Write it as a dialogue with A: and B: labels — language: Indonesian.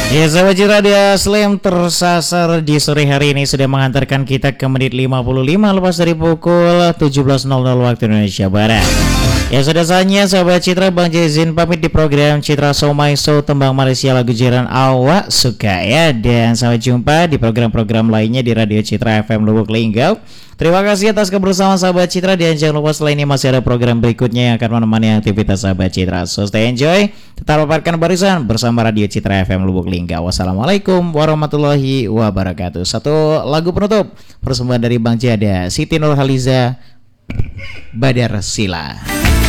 A: Ya sahabat Citra, dia Slam tersasar di sore hari ini sudah mengantarkan kita ke menit 55 lepas dari pukul 17.00 waktu Indonesia Barat. Ya sudah saatnya sahabat Citra, Bang Jezin pamit di program Citra So My So tembang Malaysia lagu jiran awak suka ya. Dan sampai jumpa di program-program lainnya di Radio Citra FM Lubuk Linggau. Terima kasih atas kebersamaan sahabat Citra, dan jangan lupa setelah ini masih ada program berikutnya yang akan menemani aktivitas sahabat Citra. So stay enjoy, tetap lepaskan barisan bersama Radio Citra FM Lubuk Linggau. Wassalamualaikum warahmatullahi wabarakatuh. Satu lagu penutup persembahan dari Bang Jada, Siti Nurhaliza, Badar Sila.